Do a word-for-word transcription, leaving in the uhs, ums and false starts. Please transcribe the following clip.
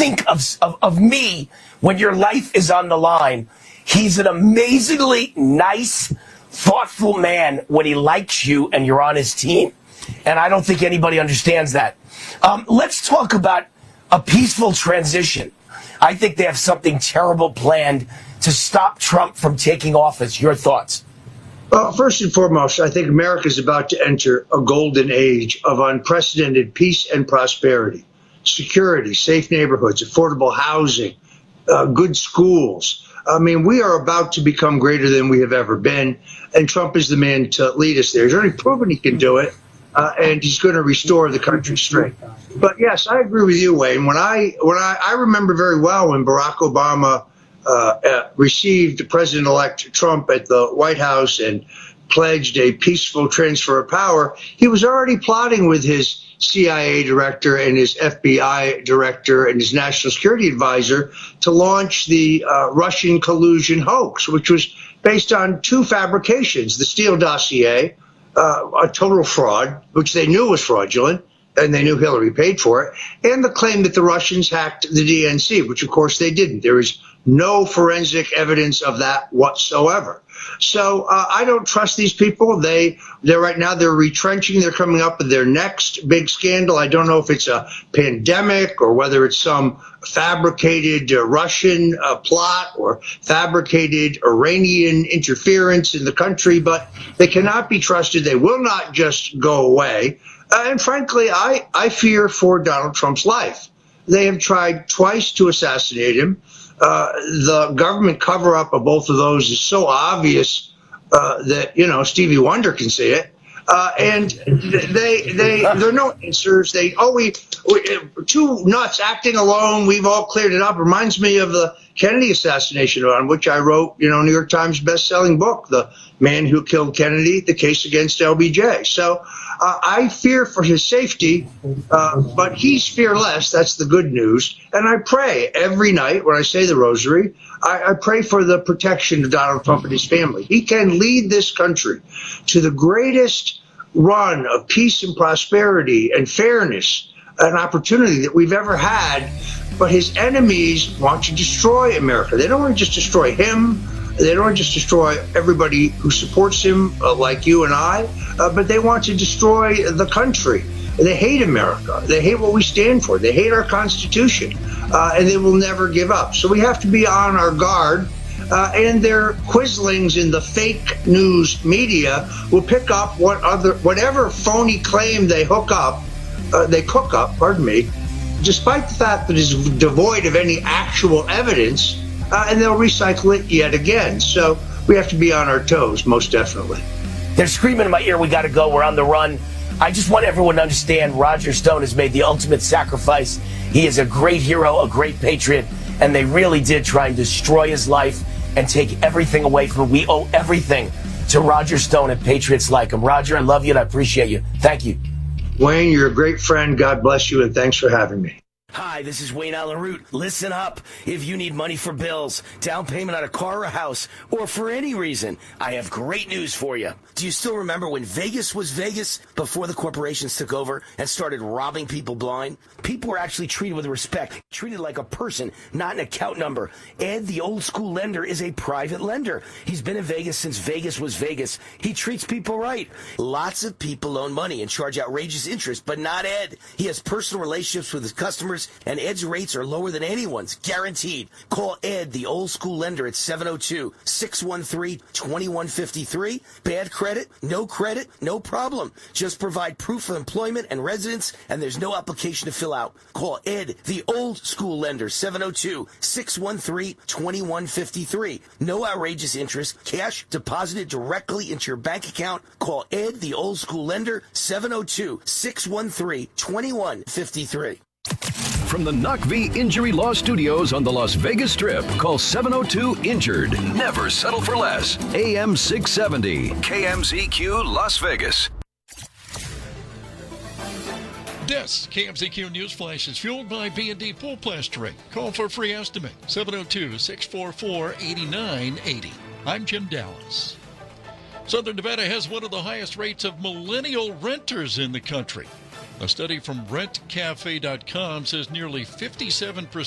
think of, of, of me when your life is on the line. He's an amazingly nice, thoughtful man when he likes you and you're on his team. And I don't think anybody understands that. Um, let's talk about a peaceful transition. I think they have something terrible planned to stop Trump from taking office. Your thoughts? Well, first and foremost, I think America is about to enter a golden age of unprecedented peace and prosperity, security, safe neighborhoods, affordable housing, uh, good schools. I mean, we are about to become greater than we have ever been, and Trump is the man to lead us there. He's already proven he can do it, uh, and he's going to restore the country's strength. But yes, I agree with you, Wayne. When I when I, I remember very well when Barack Obama uh, uh, received President-elect Trump at the White House and pledged a peaceful transfer of power, he was already plotting with his C I A director and his F B I director and his national security advisor to launch the uh, Russian collusion hoax, which was based on two fabrications: the Steele dossier, uh, a total fraud, which they knew was fraudulent, and they knew Hillary paid for it, and the claim that the Russians hacked the D N C, which of course they didn't. There is no forensic evidence of that whatsoever. So uh, I don't trust these people. They, they're right now, they're retrenching. They're coming up with their next big scandal. I don't know if it's a pandemic or whether it's some fabricated uh, Russian uh, plot or fabricated Iranian interference in the country, but they cannot be trusted. They will not just go away. Uh, and frankly, I, I fear for Donald Trump's life. They have tried twice to assassinate him. Uh, the government cover-up of both of those is so obvious uh, that, you know, Stevie Wonder can see it. Uh, and they, they, there are no answers. They, oh, we, we, two nuts acting alone. We've all cleared it up. Reminds me of the Kennedy assassination, on which I wrote, you know, New York Times best-selling book, The Man Who Killed Kennedy, The Case Against L B J. So uh, I fear for his safety, uh, but he's fearless. That's the good news. And I pray every night when I say the rosary, I, I pray for the protection of Donald Trump and his family. He can lead this country to the greatest run of peace and prosperity and fairness and opportunity that we've ever had. But his enemies want to destroy America. They don't want to just destroy him. They don't want to just destroy everybody who supports him, uh, like you and I, uh, but they want to destroy the country. They hate America. They hate what we stand for. They hate our Constitution, uh, and they will never give up. So we have to be on our guard. Uh, and their quislings in the fake news media will pick up what other, whatever phony claim they hook up, uh, they cook up, pardon me, despite the fact that it's devoid of any actual evidence, uh, and they'll recycle it yet again. So we have to be on our toes, most definitely. They're screaming in my ear, we got to go, we're on the run. I just want everyone to understand Roger Stone has made the ultimate sacrifice. He is a great hero, a great patriot, and they really did try and destroy his life and take everything away from him. We owe everything to Roger Stone and patriots like him. Roger, I love you and I appreciate you. Thank you. Wayne, you're a great friend. God bless you, and thanks for having me. Hi, this is Wayne Allen Root. Listen up. If you need money for bills, down payment on a car or a house, or for any reason, I have great news for you. Do you still remember when Vegas was Vegas before the corporations took over and started robbing people blind? People were actually treated with respect, treated like a person, not an account number. Ed, the old school lender, is a private lender. He's been in Vegas since Vegas was Vegas. He treats people right. Lots of people loan money and charge outrageous interest, but not Ed. He has personal relationships with his customers, and Ed's rates are lower than anyone's, guaranteed. Call Ed, the old school lender, at seven oh two, six one three, two one five three. Bad credit? No credit? No problem. Just provide proof of employment and residence, and there's no application to fill out. Call Ed, the old school lender, seven oh two, six one three, two one five three. No outrageous interest. Cash deposited directly into your bank account. Call Ed, the old school lender, seven oh two, six one three, two one five three. From the Knock V Injury Law Studios on the Las Vegas Strip, call seven oh two injured. Never settle for less. A M six seventy, K M Z Q Las Vegas. This K M Z Q News Flash is fueled by B and D Pool Plastering. Call for a free estimate, seven oh two, six four four, eight nine eight oh. I'm Jim Dallas. Southern Nevada has one of the highest rates of millennial renters in the country. A study from rent cafe dot com says nearly fifty-seven percent